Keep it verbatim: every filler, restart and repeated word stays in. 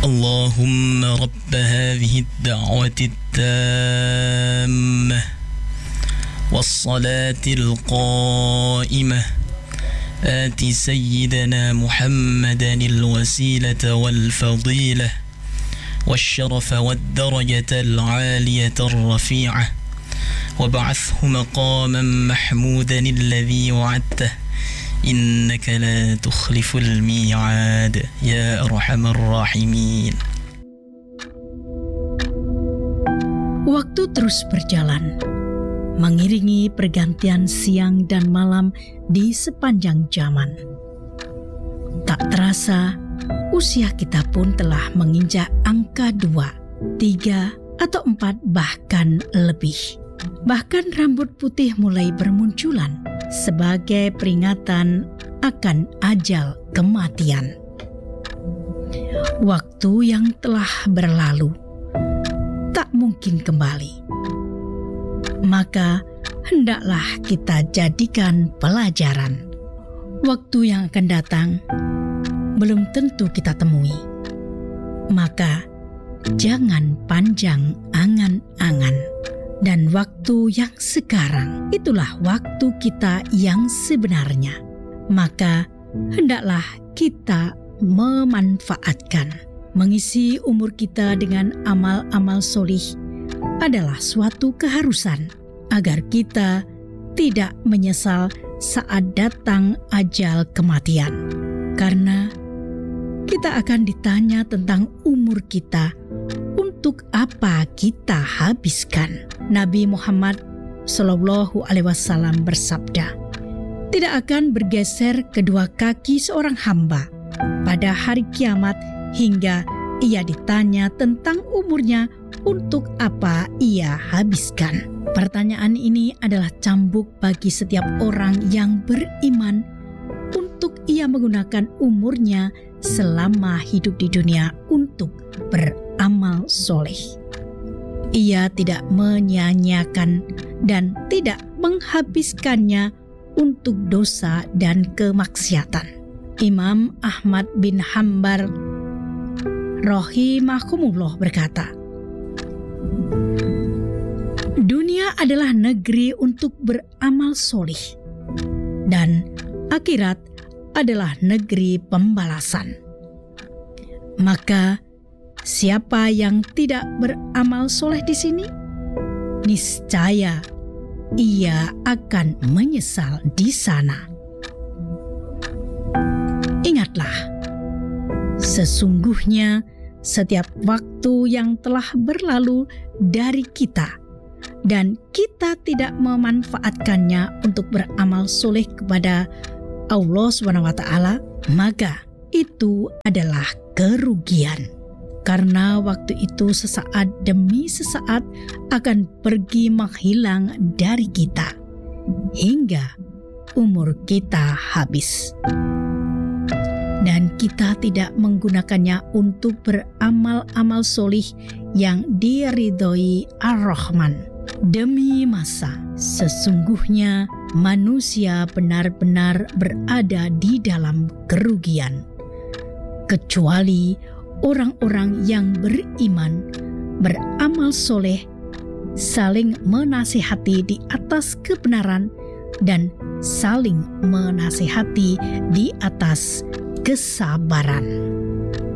اللهم رب هذه الدعوة التامة والصلاة القائمة آت سيدنا محمدا الوسيلة والفضيلة والشرف والدرجة العالية الرفيعة وابعثه مقاما محمودا الذي وعدته إنك لا تخلف الميعاد يا أرحم الراحمين. Waktu terus berjalan, mengiringi pergantian siang dan malam di sepanjang zaman. Tak terasa, usia kita pun telah menginjak angka dua, tiga, atau empat, bahkan lebih. Bahkan rambut putih mulai bermunculan sebagai peringatan akan ajal kematian. Waktu yang telah berlalu tak mungkin kembali. Maka hendaklah kita jadikan pelajaran. Waktu yang akan datang belum tentu kita temui. Maka jangan panjang angan-angan. Dan waktu yang sekarang itulah waktu kita yang sebenarnya. Maka hendaklah kita memanfaatkan. Mengisi umur kita dengan amal-amal solih adalah suatu keharusan agar kita tidak menyesal saat datang ajal kematian. Karena kita akan ditanya tentang umur kita, untuk apa kita habiskan. Nabi Muhammad Shallallahu Alaihi Wasallam bersabda, tidak akan bergeser kedua kaki seorang hamba pada hari kiamat hingga ia ditanya tentang umurnya, untuk apa ia habiskan. Pertanyaan ini adalah cambuk bagi setiap orang yang beriman untuk ia menggunakan umurnya selama hidup di dunia untuk beramal soleh. Ia tidak menyia-nyiakan dan tidak menghabiskannya untuk dosa dan kemaksiatan. Imam Ahmad bin Hanbal rahimahumullah berkata, dunia adalah negeri untuk beramal soleh dan akhirat adalah negeri pembalasan. Maka siapa yang tidak beramal soleh di sini, niscaya ia akan menyesal di sana. Ingatlah, sesungguhnya setiap waktu yang telah berlalu dari kita dan kita tidak memanfaatkannya untuk beramal soleh kepada Allah subhanahu wa taala, maka itu adalah kerugian. Karena waktu itu sesaat demi sesaat akan pergi menghilang dari kita hingga umur kita habis. Dan kita tidak menggunakannya untuk beramal-amal solih yang diridhoi Ar-Rahman. Demi masa, sesungguhnya manusia benar-benar berada di dalam kerugian. Kecuali orang-orang yang beriman, beramal soleh, saling menasihati di atas kebenaran, dan saling menasihati di atas kesabaran.